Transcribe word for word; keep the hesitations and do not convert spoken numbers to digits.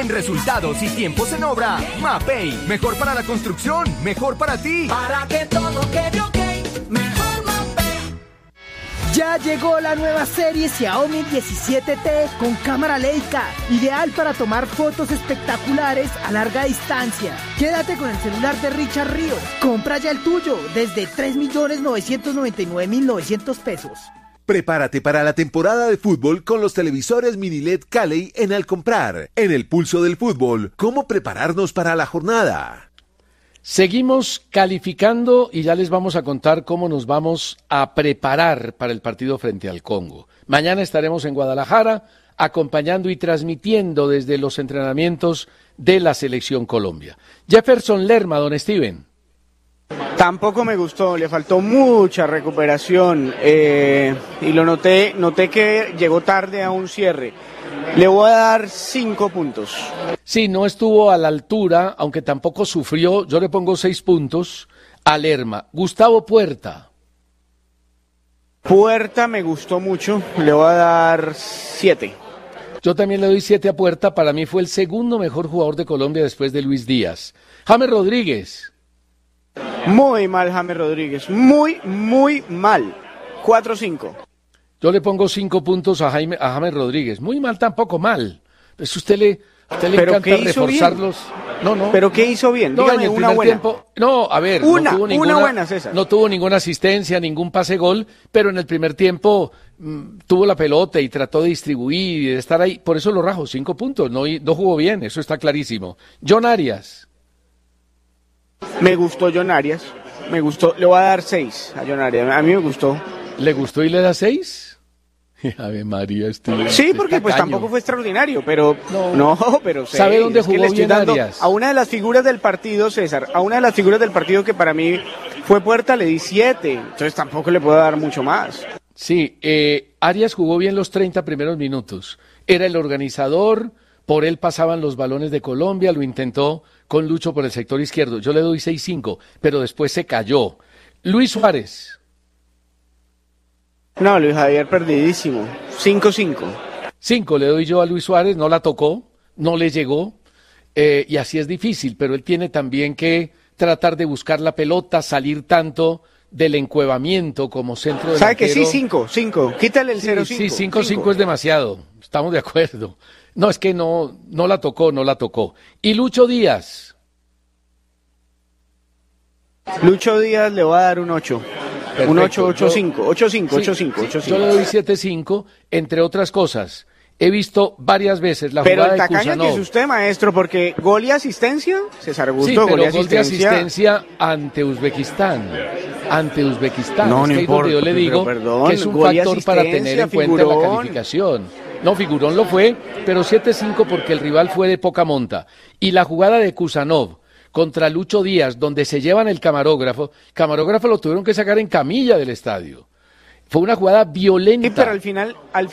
En resultados y tiempos en obra, Mapei. Mejor para la construcción, mejor para ti. Para que todo quede ok, mejor Mapei. Ya llegó la nueva serie Xiaomi diecisiete T con cámara Leica, ideal para tomar fotos espectaculares a larga distancia. Quédate con el celular de Richard Ríos. Compra ya el tuyo desde tres millones novecientos noventa y nueve mil novecientos pesos. Prepárate para la temporada de fútbol con los televisores mini L E D Calley en Al Comprar. En el pulso del fútbol, ¿cómo prepararnos para la jornada? Seguimos calificando y ya les vamos a contar cómo nos vamos a preparar para el partido frente al Congo. Mañana estaremos en Guadalajara acompañando y transmitiendo desde los entrenamientos de la Selección Colombia. Jefferson Lerma, don Steven. Tampoco me gustó, le faltó mucha recuperación eh, y lo noté, noté que llegó tarde a un cierre. Le voy a dar cinco puntos. Sí, no estuvo a la altura, aunque tampoco sufrió. Yo le pongo seis puntos a Lerma. Gustavo Puerta. Puerta me gustó mucho, le voy a dar siete. Yo también le doy siete a Puerta. Para mí fue el segundo mejor jugador de Colombia después de Luis Díaz. James Rodríguez. Muy mal James Rodríguez, muy, muy mal. cuatro cinco. Yo le pongo cinco puntos a, Jaime, a James Rodríguez. Muy mal tampoco, mal. Pues usted le, usted le ¿Pero encanta qué hizo reforzarlos. Bien? No, no. ¿Pero qué hizo bien? No, Dígame en el una primer buena. tiempo. No, a ver, una, no tuvo ninguna, una buena, César. No tuvo ninguna asistencia, ningún pase gol, pero en el primer tiempo mmm, tuvo la pelota y trató de distribuir y de estar ahí. Por eso lo rajo, cinco puntos. No, no jugó bien, eso está clarísimo. John Arias. Me gustó John Arias. Me gustó, le voy a dar seis a John Arias, a mí me gustó. ¿Le gustó y le da seis? Ave María, este, sí, porque este pues tacaño. Tampoco fue extraordinario, pero no, no pero seis. ¿Sabe dónde es jugó que le estoy bien dando Arias? A una de las figuras del partido, César, a una de las figuras del partido que para mí fue Puerta, le di siete, entonces tampoco le puedo dar mucho más. Sí, eh, Arias jugó bien los treinta primeros minutos, era el organizador, por él pasaban los balones de Colombia, lo intentó con Lucho por el sector izquierdo, yo le doy seis cinco, pero después se cayó. Luis Suárez. No, Luis Javier perdidísimo, cinco cinco. cinco le doy yo a Luis Suárez, no la tocó, no le llegó, eh, y así es difícil, pero él tiene también que tratar de buscar la pelota, salir tanto del encuevamiento como centro delantero. ¿Sabe que sí? cinco, cinco, quítale el cero cinco. Sí, cinco cinco es demasiado, estamos de acuerdo. No, es que no, no la tocó, no la tocó. Y Lucho Díaz. Lucho Díaz le voy a dar un ocho. Perfecto. Un ocho, ocho cinco, ocho cinco, ocho cinco, ocho cinco. Yo le doy siete cinco, entre otras cosas. He visto varias veces la pero jugada el de tacaño Kusanov. que es usted, maestro, porque gol y asistencia, César Augusto, sí, pero gol y gol de asistencia. asistencia ante Uzbekistán. Ante Uzbekistán. No, es no que importa, ahí donde yo le digo perdón, que es un gol y factor para tener en cuenta en la figurón. calificación. No, figurón lo fue, pero siete cinco porque el rival fue de poca monta. Y la jugada de Kusanov contra Lucho Díaz, donde se llevan el camarógrafo, camarógrafo lo tuvieron que sacar en camilla del estadio. Fue una jugada violenta. Sí, pero al final, al